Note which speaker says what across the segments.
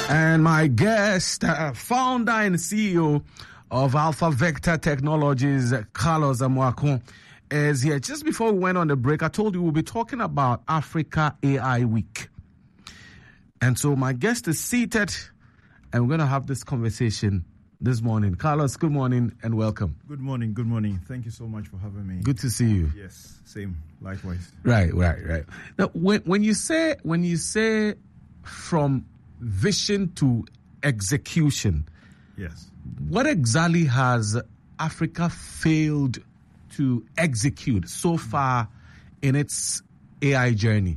Speaker 1: And my guest, founder and CEO of Alpha Vector Technologies, Carlos Amoako, is here. Just before we went on the break, I told you we'll be talking about Africa AI Week. And so my guest is seated, and we're going to have this conversation this morning. Carlos, good morning and welcome.
Speaker 2: Good morning, good morning. Thank you so much for having me.
Speaker 1: Good to see you.
Speaker 2: Yes, same, likewise.
Speaker 1: Right. Now, when you say from vision to execution,
Speaker 2: yes,
Speaker 1: what exactly has Africa failed to execute so far in its AI journey?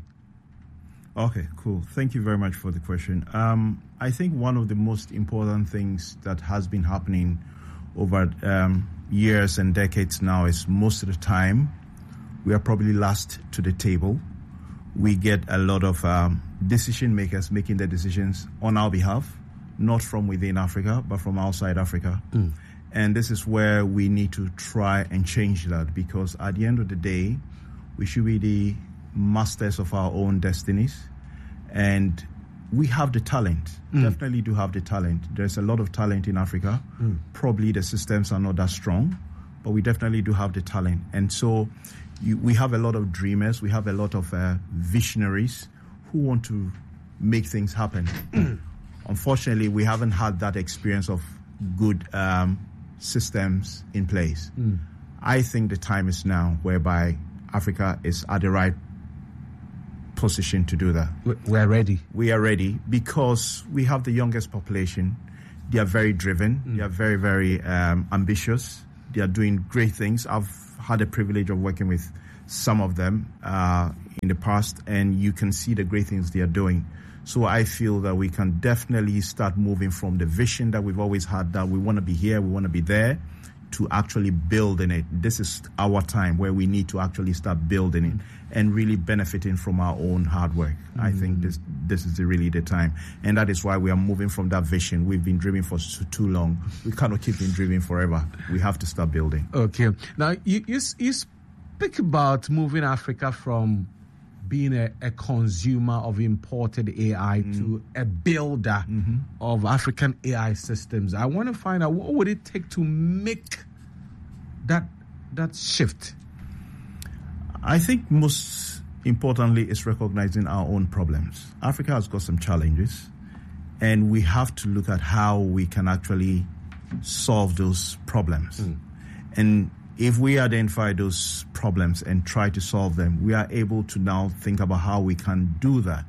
Speaker 2: Okay, cool. Thank you very much for the question. I think one of the most important things that has been happening over years and decades now is most of the time we are probably last to the table. We get a lot of decision makers making their decisions on our behalf, not from within Africa, but from outside Africa. And this is where we need to try and change that, because at the end of the day, we should be the masters of our own destinies. And we have the talent, definitely do have the talent. There's a lot of talent in Africa. Probably the systems are not that strong, but we definitely do have the talent. And so we have a lot of dreamers, we have a lot of visionaries who want to make things happen. Unfortunately, we haven't had that experience of good systems in place. I think the time is now whereby Africa is at the right position to do that.
Speaker 1: We're ready.
Speaker 2: We are ready because we have the youngest population. They are very driven. They are very, very ambitious. They are doing great things. I've had the privilege of working with some of them in the past, and you can see the great things they are doing. So I feel that we can definitely start moving from the vision that we've always had, that we want to be here, we want to be there, to actually building it. This is our time where we need to actually start building it and really benefiting from our own hard work. I think this is really the time. And that is why we are moving from that vision. We've been dreaming for too long. We cannot keep on dreaming forever. We have to start building.
Speaker 1: Okay. Now, you speak about moving Africa from being a consumer of imported AI to a builder of African AI systems. I want to find out, what would it take to make that shift?
Speaker 2: I think most importantly is recognizing our own problems. Africa has got some challenges, and we have to look at how we can actually solve those problems. And if we identify those problems and try to solve them, we are able to now think about how we can do that.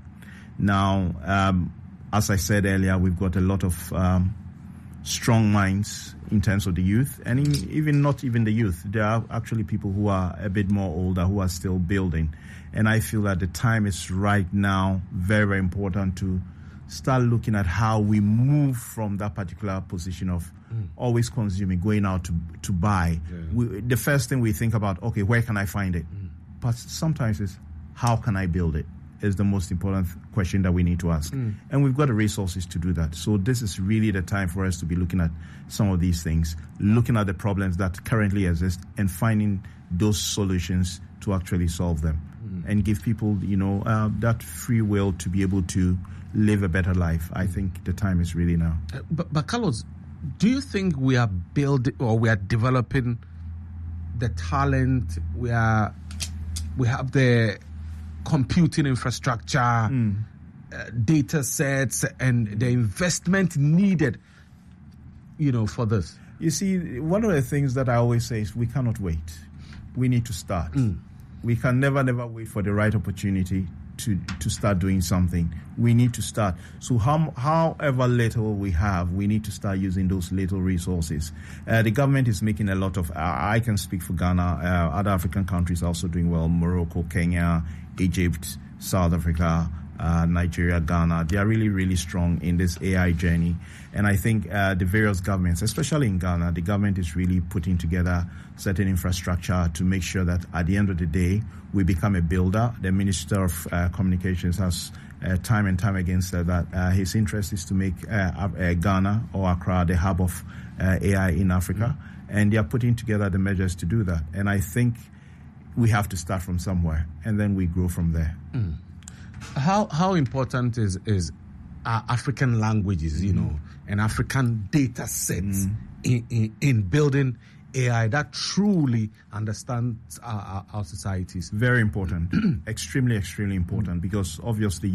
Speaker 2: Now, as I said earlier, we've got a lot of strong minds in terms of the youth, and even not even the youth. There are actually people who are a bit more older who are still building. And I feel that the time is right now, very, very important to start looking at how we move from that particular position of always consuming, going out to buy. The first thing we think about, okay, where can I find it? But sometimes it's, how can I build it? Is the most important question that we need to ask. And we've got the resources to do that. So this is really the time for us to be looking at some of these things, looking at the problems that currently exist and finding those solutions to actually solve them and give people, that free will to be able to live a better life. I think the time is really now.
Speaker 1: But Carlos, do you think we are building or we are developing the talent? We have the computing infrastructure, data sets, and the investment needed, for this?
Speaker 2: You see, one of the things that I always say is we cannot wait. We need to start. We can never wait for the right opportunity to start doing something. We need to start. So however little we have, we need to start using those little resources. The government is making a lot of, I can speak for Ghana, other African countries are also doing well, Morocco, Kenya, Egypt, South Africa, Nigeria, Ghana. They are really, really strong in this AI journey. And I think the various governments, especially in Ghana, the government is really putting together certain infrastructure to make sure that at the end of the day, we become a builder. The Minister of Communications has time and time again said that his interest is to make Ghana or Accra the hub of AI in Africa. And they are putting together the measures to do that. And I think we have to start from somewhere, and then we grow from there.
Speaker 1: How important is African languages, and African data sets in building AI that truly understands our societies.
Speaker 2: Very important. Extremely, extremely important, because obviously,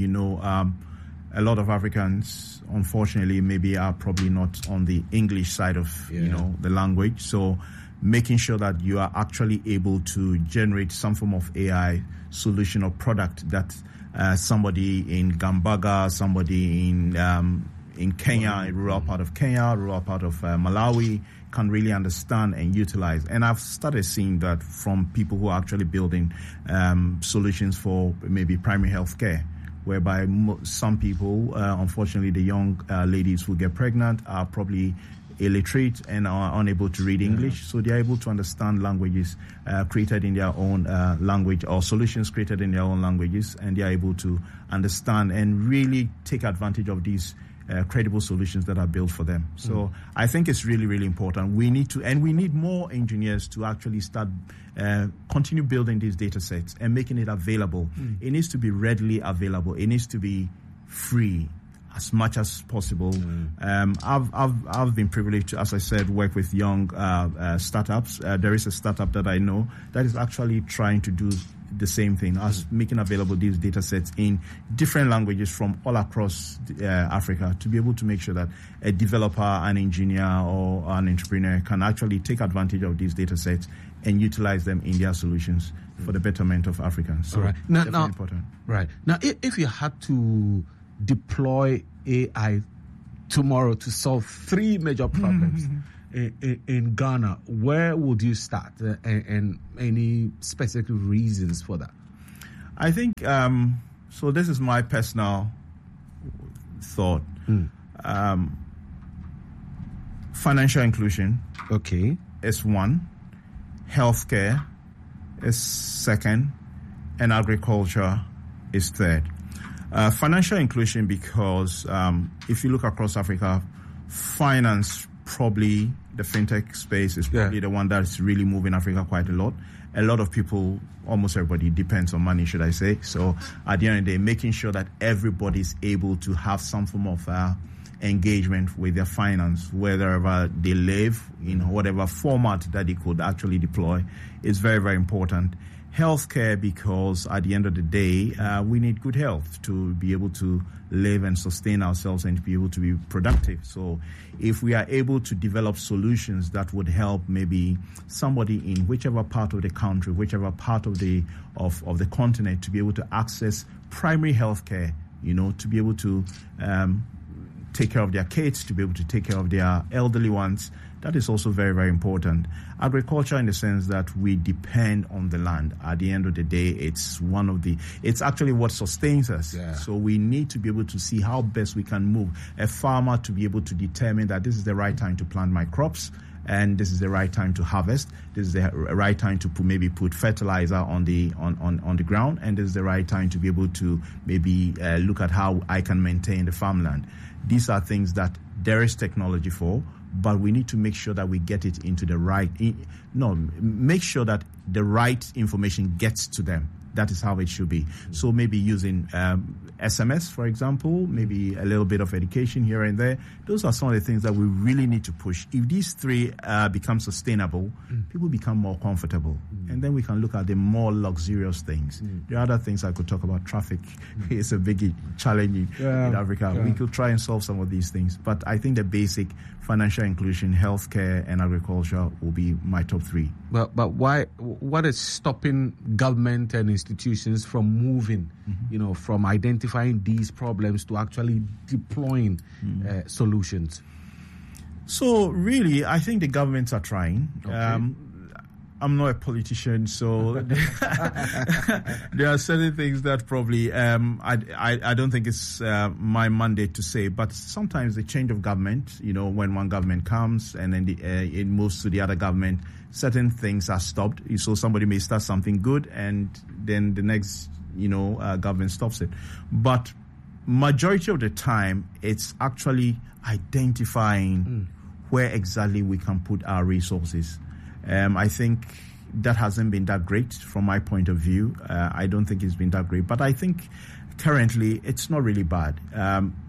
Speaker 2: a lot of Africans, unfortunately, maybe are probably not on the English side of, the language. So making sure that you are actually able to generate some form of AI solution or product that somebody in Gambaga, somebody in Kenya, rural part of Kenya, rural part of Malawi, can really understand and utilize. And I've started seeing that from people who are actually building solutions for maybe primary health care, whereby some people, unfortunately, the young ladies who get pregnant are probably illiterate and are unable to read English, so they're able to understand languages created in their own language, or solutions created in their own languages, and they're able to understand and really take advantage of these credible solutions that are built for them. So I think it's really, really important. We need more engineers to actually start continue building these data sets and making it available. It needs to be readily available. It needs to be free as much as possible. I've been privileged to, as I said, work with young startups. There is a startup that I know that is actually trying to do the same thing as making available these data sets in different languages from all across Africa, to be able to make sure that a developer, an engineer, or an entrepreneur can actually take advantage of these data sets and utilize them in their solutions for the betterment of Africans. So definitely important.
Speaker 1: Right. Now, if you had to deploy AI tomorrow to solve 3 major problems in Ghana, where would you start, and any specific reasons for that?
Speaker 2: I think, so this is my personal thought. Financial inclusion is one, healthcare is second, and agriculture is third. Financial inclusion, because if you look across Africa, finance, probably the fintech space is probably the one that's really moving Africa quite a lot. A lot of people, almost everybody, depends on money, should I say. So at the end of the day, making sure that everybody's able to have some form of engagement with their finance, wherever they live, in whatever format that they could actually deploy, is very, very important. Healthcare, because at the end of the day, we need good health to be able to live and sustain ourselves and to be able to be productive. So if we are able to develop solutions that would help maybe somebody in whichever part of the country, whichever part of the continent, to be able to access primary healthcare, to be able to take care of their kids, to be able to take care of their elderly ones, that is also very, very important. Agriculture, in the sense that we depend on the land. At the end of the day, it's actually what sustains us. So we need to be able to see how best we can move a farmer to be able to determine that this is the right time to plant my crops, and this is the right time to harvest. This is the right time to put fertilizer on the ground, and this is the right time to be able to maybe look at how I can maintain the farmland. These are things that there is technology for, but we need to make sure that we get it into make sure that the right information gets to them. That is how it should be. So maybe using SMS, for example, maybe a little bit of education here and there. Those are some of the things that we really need to push. If these 3 become sustainable, people become more comfortable. And then we can look at the more luxurious things. There are other things I could talk about. Traffic is a big challenge in Africa. We could try and solve some of these things. But I think the basic financial inclusion, healthcare, and agriculture will be my top 3.
Speaker 1: But why? What is stopping government and institutions from moving, from identifying these problems to actually deploying solutions?
Speaker 2: So really, I think the governments are trying. I'm not a politician, so there are certain things that probably I don't think it's my mandate to say. But sometimes the change of government, when one government comes and then it moves to the other government, certain things are stopped. So somebody may start something good, and then the next government stops it. But majority of the time, it's actually identifying where exactly we can put our resources. I think that hasn't been that great from my point of view. I don't think it's been that great, but I think currently it's not really bad.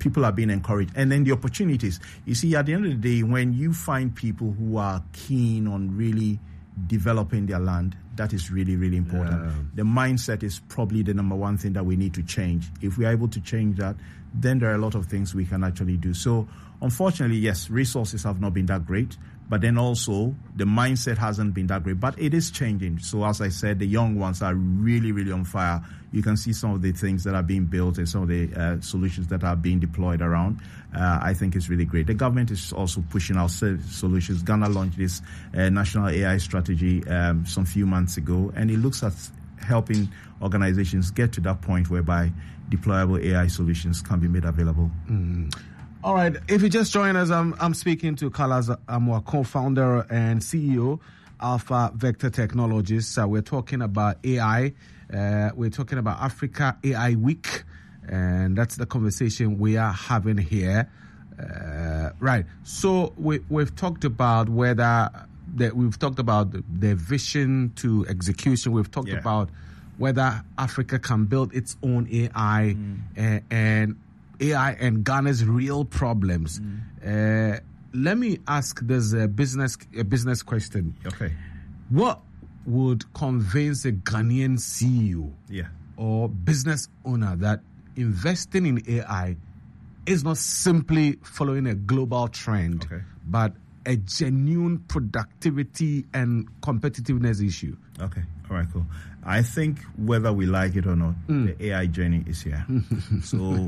Speaker 2: people are being encouraged. And then the opportunities. You see, at the end of the day, when you find people who are keen on really developing their land, that is really, really important.
Speaker 1: Yeah.
Speaker 2: The mindset is probably the number one thing that we need to change. If we're able to change that, then there are a lot of things we can actually do. So, unfortunately, yes, resources have not been that great, but then also the mindset hasn't been that great. But it is changing. So, as I said, the young ones are really, really on fire. You can see some of the things that are being built and some of the solutions that are being deployed around. I think it's really great. The government is also pushing out solutions. Ghana launched this national AI strategy some few months ago, and it looks at helping organizations get to that point whereby deployable AI solutions can be made available.
Speaker 1: All right. If you just join us, I'm speaking to Carlos Amoah, co-founder and CEO, Alpha Vector Technologies. We're talking about AI. We're talking about Africa AI Week, and that's the conversation we are having here. Right. So we've talked about we've talked about the vision to execution. We've talked about whether Africa can build its own AI and AI and Ghana's real problems. Let me ask this a business question.
Speaker 2: Okay.
Speaker 1: What would convince a Ghanaian CEO or business owner that investing in AI is not simply following a global trend, but a genuine productivity and competitiveness issue?
Speaker 2: Okay. All right, cool. I think whether we like it or not, the AI journey is here. So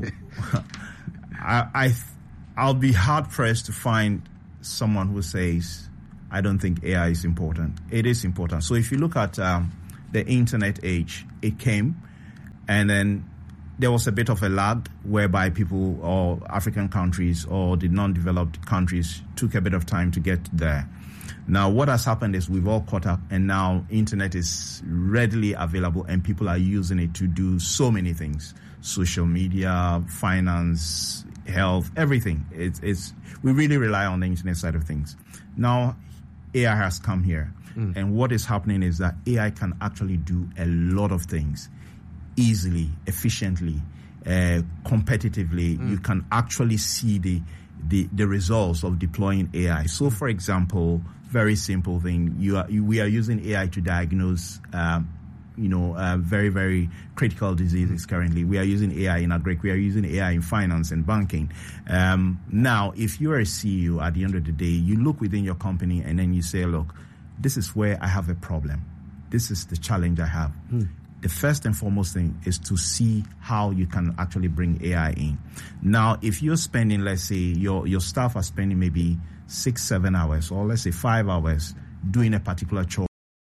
Speaker 2: I'll be hard pressed to find someone who says, I don't think AI is important. It is important. So if you look at the internet age, it came, and then there was a bit of a lag whereby people or African countries or the non-developed countries took a bit of time to get there. Now, what has happened is we've all caught up, and now internet is readily available, and people are using it to do so many things: social media, finance, health, everything. We really rely on the internet side of things. Now, AI has come here, and what is happening is that AI can actually do a lot of things easily, efficiently, competitively. You can actually see the results of deploying AI. So, for example, very simple thing: we are using AI to diagnose, very, very critical diseases currently. We are using AI in agric. We are using AI in finance and banking. Now, if you're a CEO, at the end of the day, you look within your company and then you say, look, this is where I have a problem. This is the challenge I have. The first and foremost thing is to see how you can actually bring AI in. Now, if you're spending, let's say, your staff are spending maybe 6-7 hours, or let's say 5 hours doing a particular chore,